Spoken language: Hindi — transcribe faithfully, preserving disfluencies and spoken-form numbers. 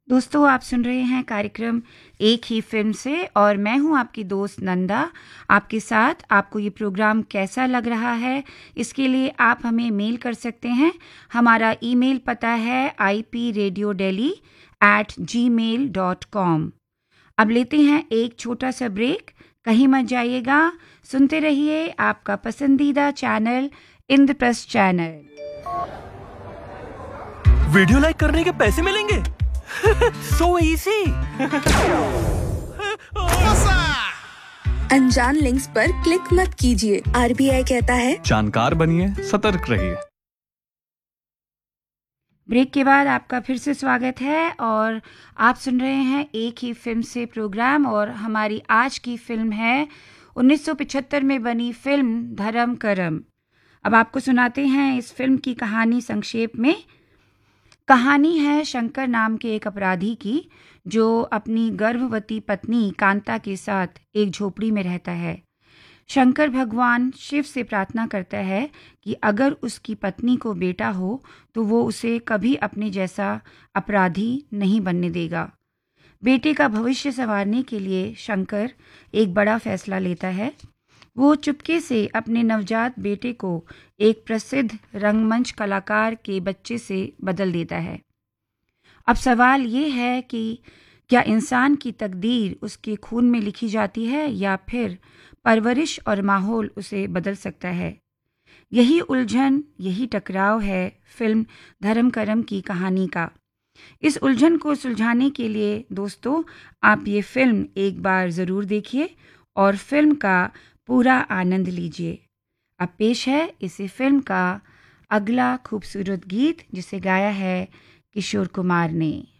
दोस्तों, आप सुन रहे हैं कार्यक्रम एक ही फिल्म से और मैं हूं आपकी दोस्त नंदा। आपके साथ आपको ये प्रोग्राम कैसा लग रहा है, इसके लिए आप हमें मेल कर सकते हैं। हमारा ईमेल पता है I P radio daily eight ji mail dot com. अब लेते हैं एक छोटा सा ब्रेक। कहीं मत जाइएगा, सुनते रहिए आपका पसंदीदा channel Indraprastha channel. Video like करने के पैसे मिलेंगे? So easy. अनजान लिंक्स पर क्लिक मत कीजिए। आर बी आई कहता है जानकार बनिए, सतर्क रहिए। ब्रेक के बाद आपका फिर से स्वागत है और आप सुन रहे हैं एक ही फिल्म से प्रोग्राम। और हमारी आज की फिल्म है उन्नीस सौ पचहत्तर में बनी फिल्म धर्म करम। अब आपको सुनाते हैं इस फिल्म की कहानी संक्षेप में। कहानी है शंकर नाम के एक अपराधी की, जो अपनी गर्भवती पत्नी कांता के साथ एक झोपड़ी में रहता है। शंकर भगवान शिव से प्रार्थना करता है कि अगर उसकी पत्नी को बेटा हो तो वो उसे कभी अपने जैसा अपराधी नहीं बनने देगा। बेटे का भविष्य संवारने के लिए शंकर एक बड़ा फैसला लेता है। वो चुपके से अपने नवजात बेटे को एक प्रसिद्ध रंगमंच कलाकार के बच्चे से बदल देता है। अब सवाल ये है कि क्या इंसान की तकदीर उसके खून में लिखी जाती है या फिर परवरिश और माहौल उसे बदल सकता है। यही उलझन, यही टकराव है फिल्म धर्म करम की कहानी का। इस उलझन को सुलझाने के लिए दोस्तों, आप ये फिल्म एक बार ज़रूर देखिए और फिल्म का पूरा आनंद लीजिए। अब पेश है इसी फिल्म का अगला खूबसूरत गीत, जिसे गाया है किशोर कुमार ने।